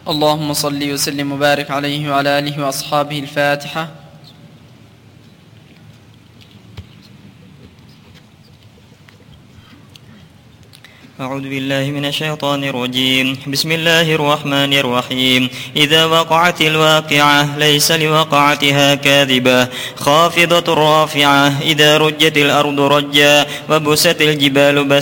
اللهم صل وسلم وبارك عليه وعلى آله وأصحابه. الفاتحة. أعوذ بالله من الشيطان الرجيم. بسم الله الرحمن الرحيم. إذا وقعت الواقعة ليس لوقعتها كاذبة خافضة رافعة. إذا رجت الأرض رجا وبست الجبال بسا